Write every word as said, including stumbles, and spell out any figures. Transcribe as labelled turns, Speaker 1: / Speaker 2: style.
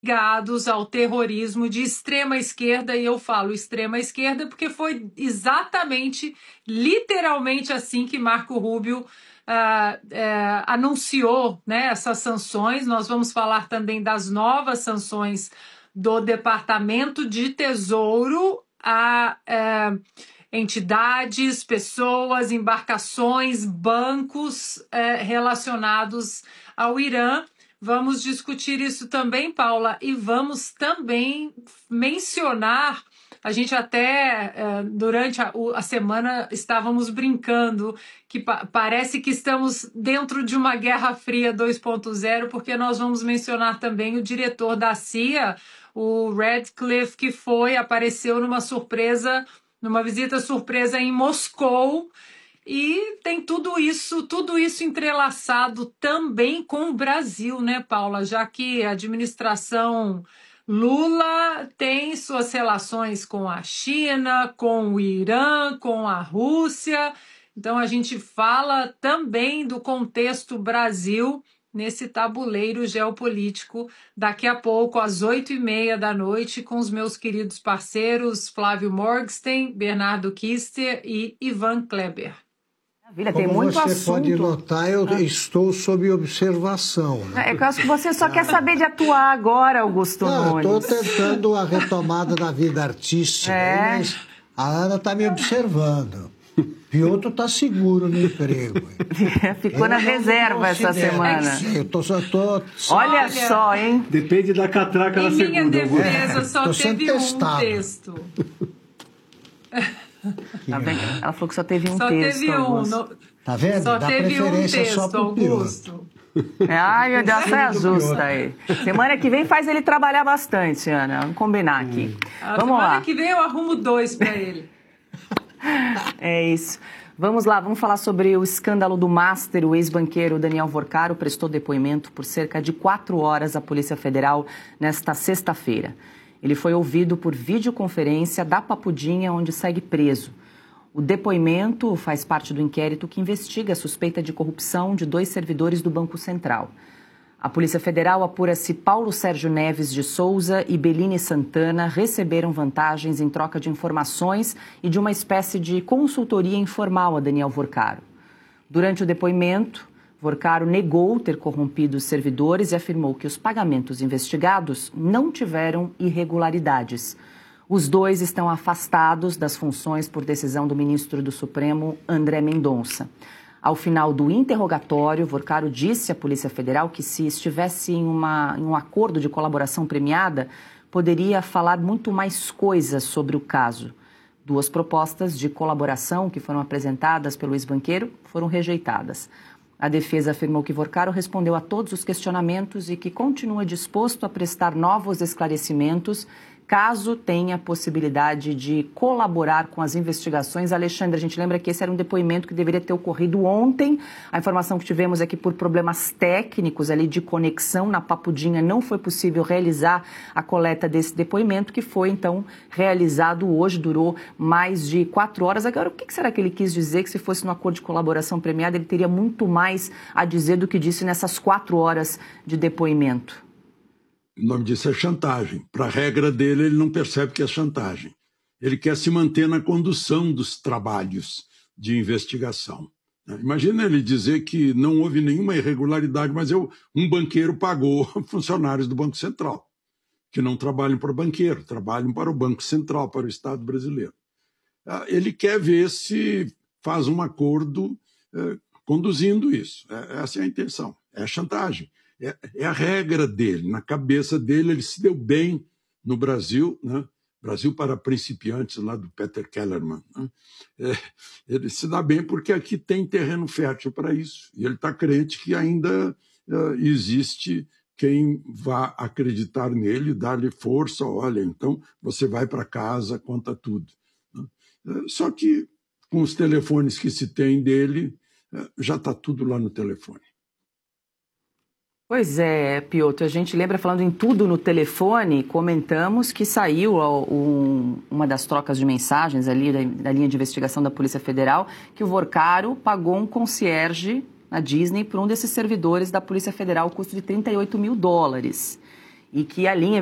Speaker 1: ligados ao terrorismo de extrema esquerda, e eu falo extrema esquerda porque foi exatamente, literalmente assim que Marco Rubio Uh, uh, anunciou, né, essas sanções. Nós vamos falar também das novas sanções do Departamento de Tesouro a uh, entidades, pessoas, embarcações, bancos uh, relacionados ao Irã. Vamos discutir isso também, Paula, e vamos também mencionar. A gente até, durante a, a semana, estávamos brincando que pa- parece que estamos dentro de uma Guerra Fria dois ponto zero, porque nós vamos mencionar também o diretor da C I A, o Radcliffe, que foi, apareceu numa surpresa, numa visita surpresa em Moscou, e tem tudo isso, tudo isso entrelaçado também com o Brasil, né, Paula? Já que a administração Lula tem suas relações com a China, com o Irã, com a Rússia. Então, a gente fala também do contexto Brasil nesse tabuleiro geopolítico daqui a pouco, às oito e meia da noite, com os meus queridos parceiros Flávio Morgenstern, Bernardo Kister e Ivan Kleber.
Speaker 2: Maravilha, tem muito
Speaker 3: Como você
Speaker 2: assunto.
Speaker 3: pode notar, eu ah. estou sob observação. Né?
Speaker 2: É que eu acho que você só ah. quer saber de atuar agora, Augusto ah, Nunes.
Speaker 3: Estou tentando a retomada da vida artística, é. Mas a Ana está me observando. Piotr está seguro no emprego.
Speaker 2: Ficou eu na reserva essa semana.
Speaker 3: Eu tô, só tô...
Speaker 2: Olha só, hein?
Speaker 4: Depende da catraca na segunda.
Speaker 1: Em minha defesa, só
Speaker 3: tô
Speaker 1: teve um
Speaker 3: testado.
Speaker 1: texto.
Speaker 2: Tá vendo? Ela falou que só teve um
Speaker 1: só
Speaker 2: texto.
Speaker 1: Teve um, no...
Speaker 3: Tá vendo?
Speaker 1: Só
Speaker 3: Dá
Speaker 1: teve
Speaker 3: preferência
Speaker 1: um texto,
Speaker 3: só pro
Speaker 1: Augusto.
Speaker 2: Ai, meu Deus, é justa aí. Semana que vem faz ele trabalhar bastante, Ana. Vamos combinar aqui.
Speaker 1: A
Speaker 2: Vamos
Speaker 1: semana
Speaker 2: lá.
Speaker 1: que vem eu arrumo dois para ele.
Speaker 2: É isso. Vamos lá, vamos falar sobre o escândalo do Master. O ex-banqueiro Daniel Vorcaro prestou depoimento por cerca de quatro horas à Polícia Federal nesta sexta-feira. Ele foi ouvido por videoconferência da Papudinha, onde segue preso. O depoimento faz parte do inquérito que investiga a suspeita de corrupção de dois servidores do Banco Central. A Polícia Federal apura se Paulo Sérgio Neves de Souza e Beline Santana receberam vantagens em troca de informações e de uma espécie de consultoria informal a Daniel Vorcaro. Durante o depoimento, Vorcaro negou ter corrompido os servidores e afirmou que os pagamentos investigados não tiveram irregularidades. Os dois estão afastados das funções por decisão do ministro do Supremo, André Mendonça. Ao final do interrogatório, Vorcaro disse à Polícia Federal que, se estivesse em, uma, em um acordo de colaboração premiada, poderia falar muito mais coisas sobre o caso. Duas propostas de colaboração que foram apresentadas pelo ex-banqueiro foram rejeitadas. A defesa afirmou que Vorcaro respondeu a todos os questionamentos e que continua disposto a prestar novos esclarecimentos caso tenha possibilidade de colaborar com as investigações. Alexandre, a gente lembra que esse era um depoimento que deveria ter ocorrido ontem. A informação que tivemos é que, por problemas técnicos ali de conexão na Papudinha, não foi possível realizar a coleta desse depoimento, que foi, então, realizado hoje, durou mais de quatro horas. Agora, o que será que ele quis dizer? Que se fosse no acordo de colaboração premiada, ele teria muito mais a dizer do que disse nessas quatro horas de depoimento?
Speaker 5: O nome disso é chantagem. Para a regra dele, ele não percebe que é chantagem. Ele quer se manter na condução dos trabalhos de investigação. Imagina ele dizer que não houve nenhuma irregularidade, mas eu, um banqueiro pagou funcionários do Banco Central, que não trabalham para o banqueiro, trabalham para o Banco Central, para o Estado brasileiro. Ele quer ver se faz um acordo eh, conduzindo isso. Essa é a intenção, é a chantagem. É, é a regra dele, na cabeça dele, ele se deu bem no Brasil, né? Brasil para principiantes, lá do Peter Kellerman. Né? É, ele se dá bem porque aqui tem terreno fértil para isso. E ele está crente que ainda uh, existe quem vá acreditar nele, dar-lhe força. Olha, então você vai para casa, conta tudo. Né? Uh, só que com os telefones que se tem dele, uh, já está tudo lá no telefone.
Speaker 2: Pois é, Piotr, a gente lembra, falando em tudo no telefone, comentamos que saiu um, uma das trocas de mensagens ali da, da linha de investigação da Polícia Federal, que o Vorcaro pagou um concierge na Disney por um desses servidores da Polícia Federal, custo de trinta e oito mil dólares. e que a linha